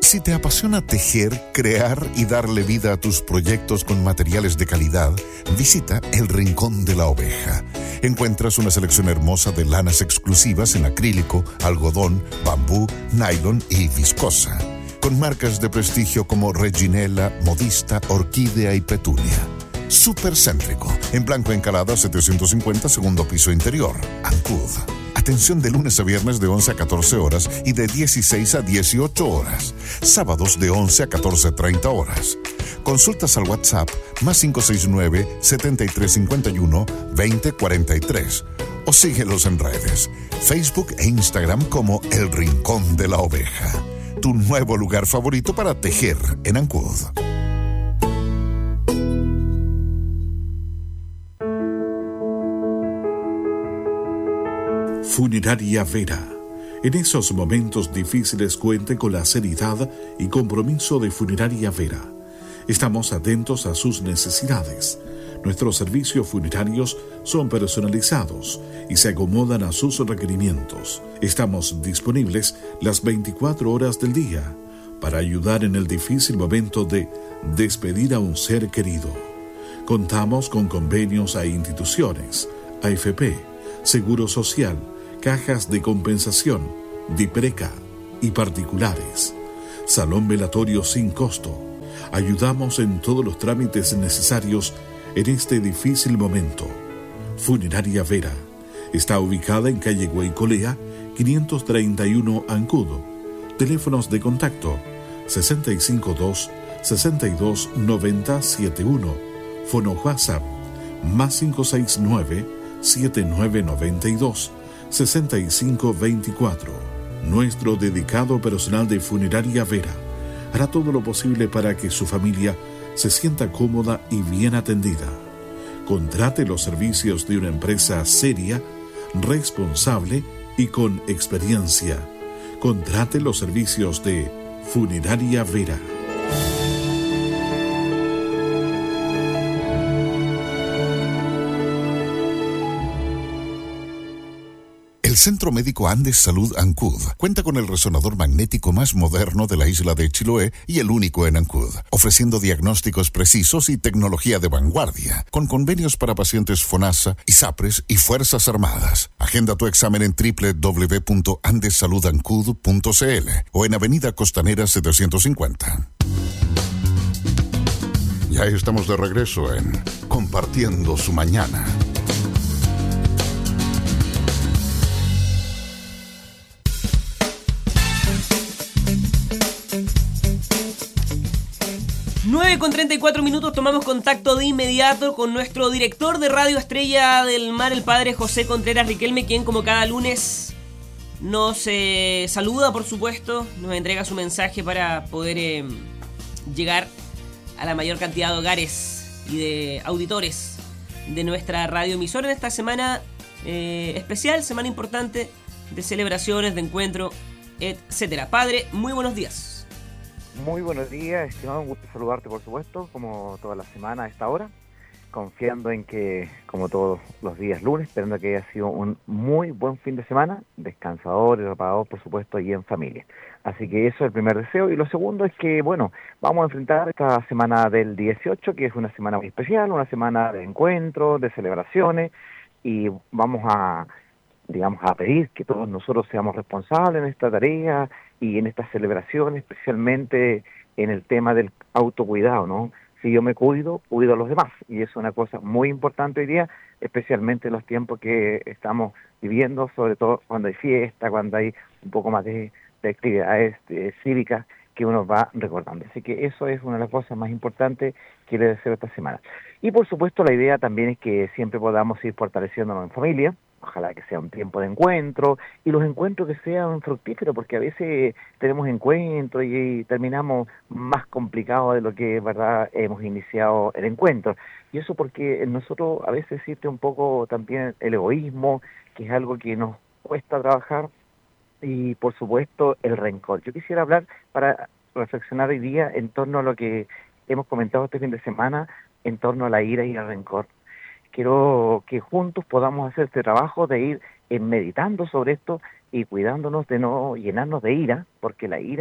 Si te apasiona tejer, crear y darle vida a tus proyectos con materiales de calidad, visita El Rincón de la Oveja. Encuentras una selección hermosa de lanas exclusivas en acrílico, algodón, bambú, nylon y viscosa, con marcas de prestigio como Reginela, Modista, Orquídea y Petunia. Súper céntrico, en Blanco Encalada 750, segundo piso interior, Ancud. Atención de lunes a viernes de 11 a 14 horas y de 16 a 18 horas. Sábados de 11 a 14:30 horas. Consultas al WhatsApp más 569-7351-2043 o síguelos en redes, Facebook e Instagram como El Rincón de la Oveja. Tu nuevo lugar favorito para tejer en Ancud. Funeraria Vera. En esos momentos difíciles cuente con la seriedad y compromiso de Funeraria Vera. Estamos atentos a sus necesidades. Nuestros servicios funerarios son personalizados y se acomodan a sus requerimientos. Estamos disponibles las 24 horas del día para ayudar en el difícil momento de despedir a un ser querido. Contamos con convenios a instituciones, AFP, Seguro Social, cajas de compensación, DIPRECA y particulares. Salón velatorio sin costo. Ayudamos en todos los trámites necesarios en este difícil momento. Funeraria Vera. Está ubicada en calle Guaycolea, 531 Ancud. Teléfonos de contacto 652-629071. Fono WhatsApp más 569-7992-6524. Nuestro dedicado personal de Funeraria Vera hará todo lo posible para que su familia se sienta cómoda y bien atendida. Contrate los servicios de una empresa seria, responsable y con experiencia. Contrate los servicios de Funeraria Vera. El Centro Médico Andes Salud Ancud cuenta con el resonador magnético más moderno de la isla de Chiloé y el único en Ancud, ofreciendo diagnósticos precisos y tecnología de vanguardia, con convenios para pacientes FONASA, ISAPRES y Fuerzas Armadas. Agenda tu examen en www.andesaludancud.cl o en Avenida Costanera 750. Ya estamos de regreso en Compartiendo su Mañana. Con 34 minutos tomamos contacto de inmediato con nuestro director de Radio Estrella del Mar, el padre José Contreras Riquelme, quien como cada lunes nos saluda, por supuesto, nos entrega su mensaje para poder llegar a la mayor cantidad de hogares y de auditores de nuestra radioemisora en esta semana especial, semana importante de celebraciones, de encuentro, etcétera. Padre, muy buenos días. Muy buenos días, estimado, un gusto saludarte, por supuesto, como toda la semana a esta hora, confiando en que, como todos los días lunes, esperando que haya sido un muy buen fin de semana, descansador y reparador, por supuesto, y en familia. Así que eso es el primer deseo. Y lo segundo es que, bueno, vamos a enfrentar esta semana del 18, que es una semana muy especial, una semana de encuentros, de celebraciones, y vamos a pedir que todos nosotros seamos responsables en esta tarea y en estas celebraciones, especialmente en el tema del autocuidado, ¿no? Si yo me cuido, cuido a los demás, y eso es una cosa muy importante hoy día, especialmente en los tiempos que estamos viviendo, sobre todo cuando hay fiesta, cuando hay un poco más de actividades cívicas que uno va recordando. Así que eso es una de las cosas más importantes que le deseo esta semana. Y por supuesto la idea también es que siempre podamos ir fortaleciéndonos en familia. Ojalá que sea un tiempo de encuentro, y los encuentros que sean fructíferos, porque a veces tenemos encuentros y terminamos más complicados de lo que, verdad, hemos iniciado el encuentro. Y eso porque en nosotros a veces existe un poco también el egoísmo, que es algo que nos cuesta trabajar, y por supuesto el rencor. Yo quisiera hablar para reflexionar hoy día en torno a lo que hemos comentado este fin de semana, en torno a la ira y al rencor. Quiero que juntos podamos hacer este trabajo de ir meditando sobre esto y cuidándonos de no llenarnos de ira, porque la ira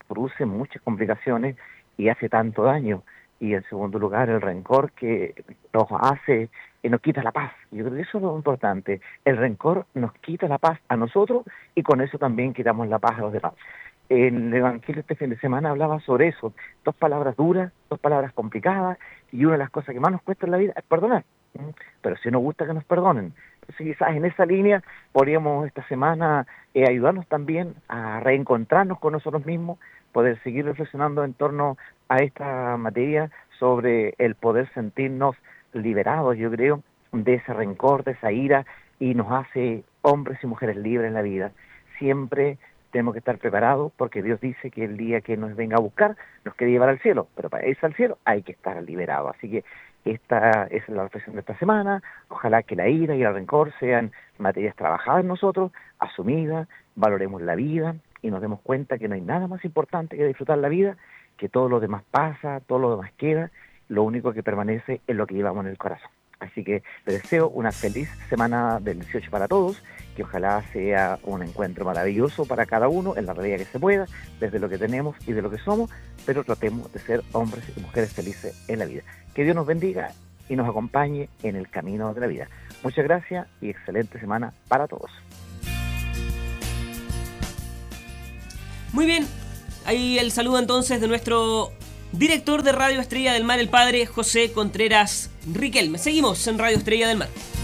produce muchas complicaciones y hace tanto daño. Y en segundo lugar, el rencor que nos hace, nos quita la paz. Yo creo que eso es lo importante. El rencor nos quita la paz a nosotros y con eso también quitamos la paz a los demás. El Evangelio este fin de semana hablaba sobre eso. 2 palabras duras, 2 palabras complicadas, y una de las cosas que más nos cuesta en la vida es perdonar. Pero si nos gusta que nos perdonen. Entonces quizás en esa línea podríamos esta semana ayudarnos también a reencontrarnos con nosotros mismos, poder seguir reflexionando en torno a esta materia sobre el poder sentirnos liberados, yo creo, de ese rencor, de esa ira, y nos hace hombres y mujeres libres en la vida. Siempre tenemos que estar preparados porque Dios dice que el día que nos venga a buscar nos quiere llevar al cielo, pero para irse al cielo hay que estar liberados. Así que esta es la reflexión de esta semana. Ojalá que la ira y el rencor sean materias trabajadas en nosotros, asumidas, valoremos la vida y nos demos cuenta que no hay nada más importante que disfrutar la vida, que todo lo demás pasa, todo lo demás queda, lo único que permanece es lo que llevamos en el corazón. Así que les deseo una feliz semana del 18 para todos, que ojalá sea un encuentro maravilloso para cada uno en la medida que se pueda, desde lo que tenemos y de lo que somos, pero tratemos de ser hombres y mujeres felices en la vida. Que Dios nos bendiga y nos acompañe en el camino de la vida. Muchas gracias y excelente semana para todos. Muy bien, ahí el saludo entonces de nuestro director de Radio Estrella del Mar, el padre José Contreras Riquelme. Seguimos en Radio Estrella del Mar.